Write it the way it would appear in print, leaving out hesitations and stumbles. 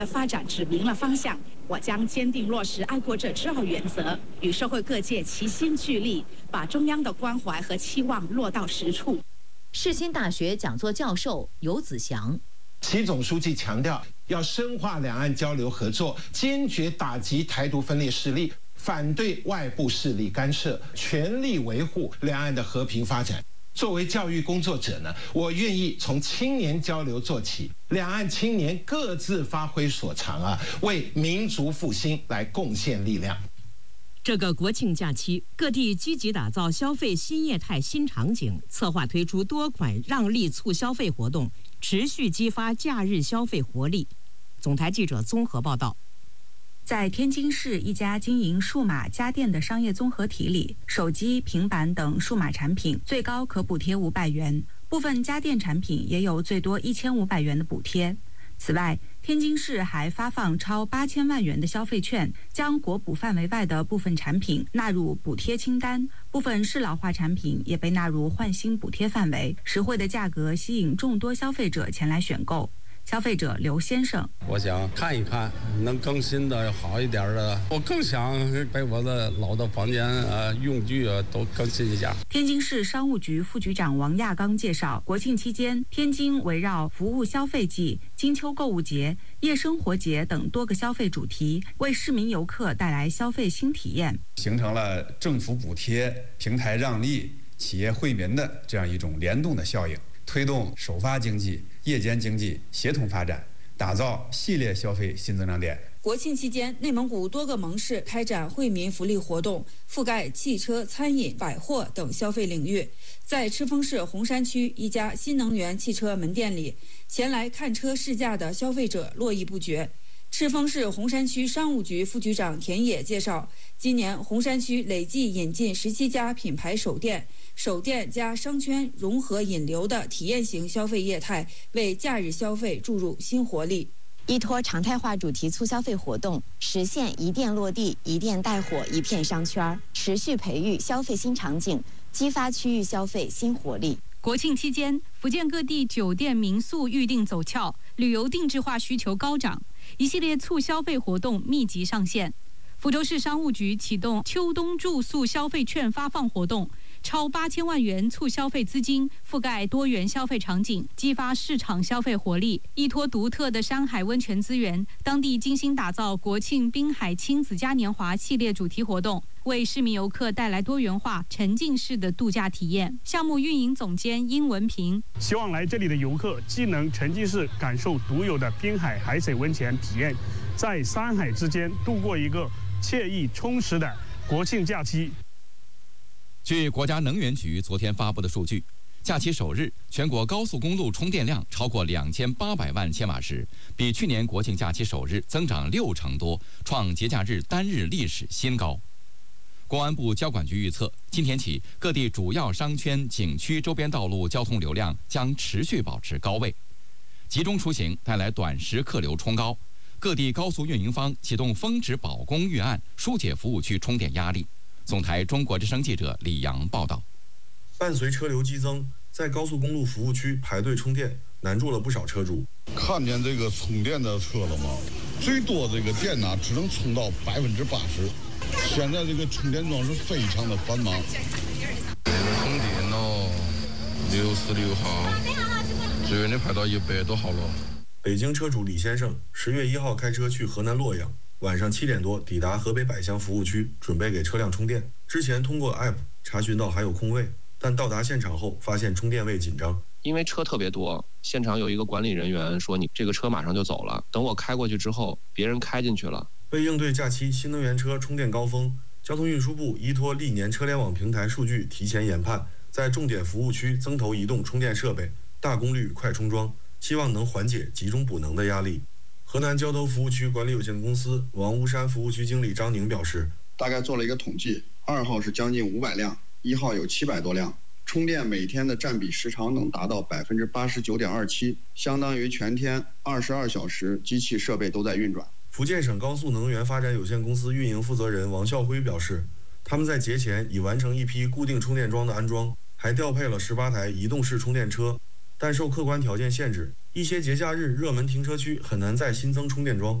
发展指明了方向。我将坚定落实爱国者治澳原则，与社会各界齐心聚力，把中央的关怀和期望落到实处。 世新大学讲座教授游子祥， 习总书记强调，要深化两岸交流合作，坚决打击台独分裂势力，反对外部势力干涉，全力维护两岸的和平发展。作为教育工作者呢，我愿意从青年交流做起，两岸青年各自发挥所长为民族复兴来贡献力量。 这个国庆假期，各地积极打造消费新业态新场景，策划推出多款让利促消费活动，持续激发假日消费活力。总台记者综合报道。 在天津市一家经营数码家电的商业综合体里，手机、平板等数码产品最高可补贴500元，部分家电产品也有最多1500元的补贴。此外，天津市还发放超8000万元的消费券，将国补范围外的部分产品纳入补贴清单，部分适老化产品也被纳入换新补贴范围，实惠的价格吸引众多消费者前来选购。消费者刘先生， 我想看一看能更新的好一点的，我更想把我的老的房间用具都更新一下。 天津市商务局副局长王亚刚介绍，国庆期间，天津围绕服务消费季、金秋购物节、夜生活节等多个消费主题，为市民游客带来消费新体验， 形成了政府补贴、平台让利、企业惠民的这样一种联动的效应，推动首发经济、夜间经济协同发展，打造系列消费新增长点。 国庆期间，内蒙古多个盟市开展惠民福利活动，覆盖汽车、餐饮、百货等消费领域。在赤峰市红山区一家新能源汽车门店里，前来看车试驾的消费者络绎不绝。赤峰市红山区商务局副局长田野介绍，今年红山区累计引进17家品牌首店加商圈融合引流的体验型消费业态，为假日消费注入新活力。 依托常态化主题促消费活动，实现一店落地、一店带火、一片商圈，持续培育消费新场景，激发区域消费新活力。 国庆期间，福建各地酒店民宿预订走俏，旅游定制化需求高涨，一系列促消费活动密集上线。福州市商务局启动秋冬住宿消费券发放活动，超8000万元促消费资金覆盖多元消费场景，激发市场消费活力。依托独特的山海温泉资源，当地精心打造国庆滨海亲子嘉年华系列主题活动，为市民游客带来多元化沉浸式的度假体验。项目运营总监殷文平希望来这里的游客既能沉浸式感受独有的滨海海水温泉体验，在山海之间度过一个惬意充实的国庆假期。 据国家能源局昨天发布的数据，假期首日，全国高速公路充电量超过2800万千瓦时，比去年国庆假期首日增长60%多，创节假日单日历史新高。公安部交管局预测，今天起，各地主要商圈、景区周边道路交通流量将持续保持高位，集中出行带来短时客流冲高。各地高速运营方启动峰值保供预案，疏解服务区充电压力。总台中国之声记者李阳报道。 伴随车流激增，在高速公路服务区排队充电，难住了不少车主。 看见这个充电的车了吗？最多这个电呢，只能充到80%。现在这个充电桩是非常的繁忙。 这个充电了，66号，最远的排到100多号了。 北京车主李先生10月1号开车去河南洛阳，晚上7点多抵达河北百乡服务区，准备给车辆充电。之前通过 APP 查询到还有空位，但到达现场后发现充电位紧张。 因为车特别多，现场有一个管理人员说你这个车马上就走了。等我开过去之后，别人开进去了。 为应对假期新能源车充电高峰，交通运输部依托历年车联网平台数据提前研判，在重点服务区增投移动充电设备，大功率快充桩，希望能缓解集中补能的压力。河南交投服务区管理有限公司王屋山服务区经理张宁表示， 大概做了一个统计，2号是将近500辆，1号有700多辆，充电每天的占比时长能达到89.27%，相当于全天22小时机器设备都在运转。 福建省高速能源发展有限公司运营负责人王孝辉表示，他们在节前已完成一批固定充电桩的安装，还调配了18台移动式充电车，但受客观条件限制， 一些节假日热门停车区很难再新增充电桩。